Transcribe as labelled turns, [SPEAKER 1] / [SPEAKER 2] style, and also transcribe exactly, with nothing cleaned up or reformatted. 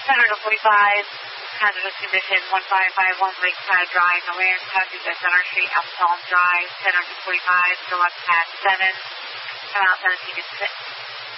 [SPEAKER 1] Center to forty-five, hazardous condition, one five five one Lakeside Drive, no air, passing to Center Street, Apple Palm Drive, Center to forty-five, select past seven, come out seventeen to six.